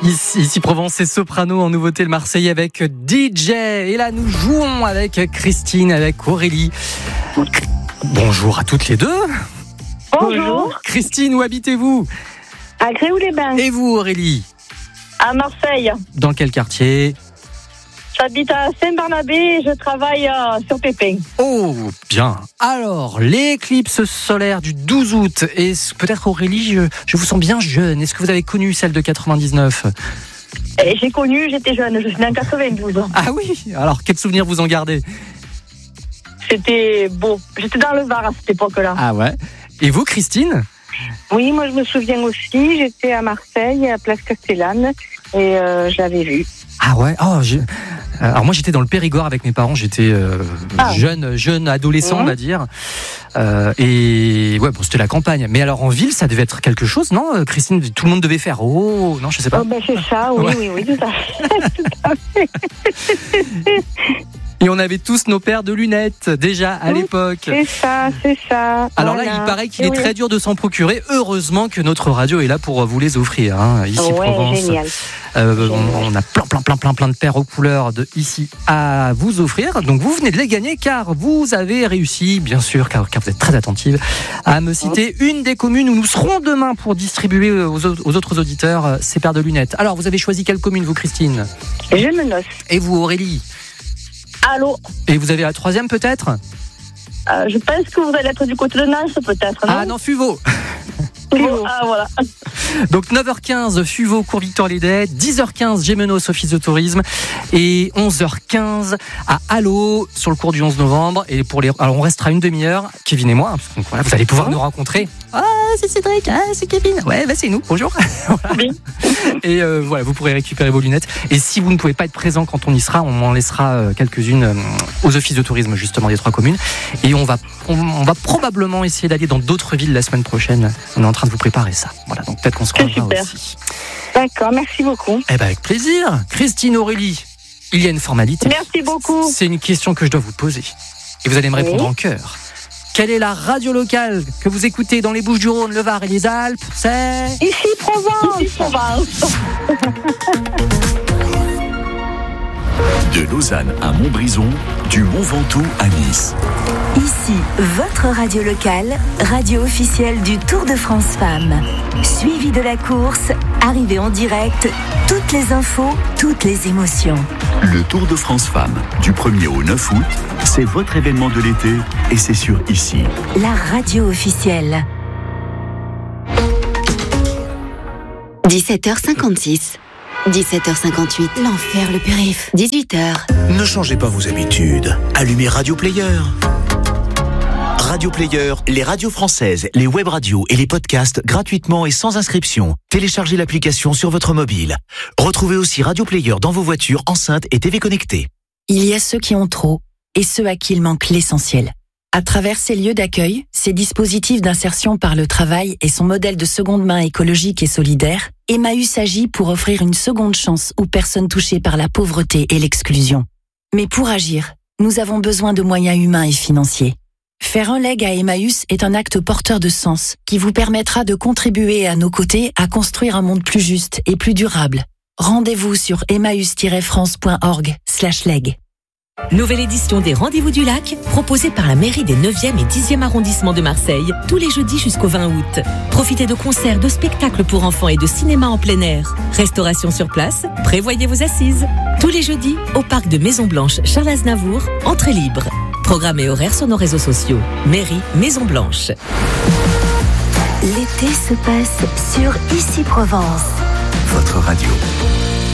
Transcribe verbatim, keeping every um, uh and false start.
Ici, ici Provence et Soprano en nouveauté le Marseillais avec D J. Et là, nous jouons avec Christine, avec Aurélie. Bonjour à toutes les deux. Bonjour. Christine, où habitez-vous ? À Gréoux-les-Bains. Et vous, Aurélie ? À Marseille. Dans quel quartier ? J'habite à Saint-Barnabé et je travaille euh, sur Pépin. Oh, bien. Alors, l'éclipse solaire du douze août. Et peut-être Aurélie, je, je vous sens bien jeune. Est-ce que vous avez connu celle de quatre-vingt-dix-neuf ? Et j'ai connu, j'étais jeune, je suis née en quatre-vingt-douze. Ah oui ? Alors, quels souvenirs vous en gardez ? C'était beau. J'étais dans le Var à cette époque-là. Ah ouais. Et vous, Christine ? Oui, moi je me souviens aussi, j'étais à Marseille, à Place Castellane, et euh, je l'avais vu. Ah ouais. Oh, je... Alors moi j'étais dans le Périgord avec mes parents, j'étais euh, ah. jeune, jeune adolescent mmh. on va dire, euh, et ouais bon c'était la campagne. Mais alors en ville ça devait être quelque chose, non Christine? Tout le monde devait faire oh non je sais pas. Oh ben c'est ça, oui ouais. oui oui tout à fait, tout à fait. Et on avait tous nos paires de lunettes déjà à oui, l'époque. C'est ça, c'est ça. Alors voilà. là, il paraît qu'il et est oui. très dur de s'en procurer. Heureusement que notre radio est là pour vous les offrir. Hein, ici ouais, Provence. Génial. Euh, génial. On, on a plein, plein, plein, plein, plein de paires aux couleurs de ici à vous offrir. Donc vous venez de les gagner car vous avez réussi, bien sûr, car, car vous êtes très attentive, à me citer une des communes où nous serons demain pour distribuer aux, aux autres auditeurs ces paires de lunettes. Alors vous avez choisi quelle commune, vous, Christine? Gémenos. Et vous, Aurélie? Allô. Et vous avez la troisième peut-être? euh, Je pense que vous allez être du côté de Nantes peut-être, non? Ah non, Fuveau. Fuveau. Ah voilà. Donc neuf heures quinze, Fuveau, Cours Victor-Lédet, dix heures quinze, Gémenos, Office de tourisme, et onze heures quinze à Allo sur le cours du onze novembre. Et pour les, alors on restera une demi-heure, Kevin et moi. Hein, donc voilà, vous allez pouvoir mmh. nous rencontrer. Ah, c'est Cédric, ah, c'est Kevin. Ouais, bah c'est nous. Bonjour. Voilà. Oui. Et euh, voilà, vous pourrez récupérer vos lunettes. Et si vous ne pouvez pas être présent quand on y sera, on en laissera euh, quelques-unes euh, aux offices de tourisme justement des trois communes. Et on va, on, on va probablement essayer d'aller dans d'autres villes la semaine prochaine. On est en train de vous préparer ça. Voilà, donc peut-être qu'on se reverra aussi. D'accord, merci beaucoup. Eh ben avec plaisir. Christine, Aurélie, il y a une formalité. Merci beaucoup. C'est une question que je dois vous poser. Et vous allez me répondre oui. en chœur. Quelle est la radio locale que vous écoutez dans les Bouches-du-Rhône, le Var et les Alpes? C'est... Ici Provence. Ici Provence. De Lausanne à Montbrison, du Mont Ventoux à Nice. Ici, votre radio locale, radio officielle du Tour de France Femmes. Suivi de la course, arrivée en direct, toutes les infos, toutes les émotions. Le Tour de France Femmes, du premier au neuf août, c'est votre événement de l'été et c'est sur Ici. La radio officielle. dix-sept heures cinquante-six. dix-sept heures cinquante-huit. L'enfer, le périph'. dix-huit heures. Ne changez pas vos habitudes. Allumez Radio Player. Radio Player, les radios françaises, les web radios et les podcasts gratuitement et sans inscription. Téléchargez l'application sur votre mobile. Retrouvez aussi Radio Player dans vos voitures, enceintes et T V connectées. Il y a ceux qui ont trop et ceux à qui il manque l'essentiel. À travers ces lieux d'accueil, ces dispositifs d'insertion par le travail et son modèle de seconde main écologique et solidaire, Emmaüs agit pour offrir une seconde chance aux personnes touchées par la pauvreté et l'exclusion. Mais pour agir, nous avons besoin de moyens humains et financiers. Faire un leg à Emmaüs est un acte porteur de sens qui vous permettra de contribuer à nos côtés à construire un monde plus juste et plus durable. Rendez-vous sur emmaüs tiret france point org slash leg. Nouvelle édition des Rendez-vous du Lac, proposée par la mairie des neuvième et dixième arrondissements de Marseille, tous les jeudis jusqu'au vingt août. Profitez de concerts, de spectacles pour enfants et de cinéma en plein air. Restauration sur place, prévoyez vos assises. Tous les jeudis, au parc de Maison Blanche Charles Aznavour, entrée libre. Programme et horaires sur nos réseaux sociaux. Mairie Maison Blanche. L'été se passe sur Ici Provence. Votre radio.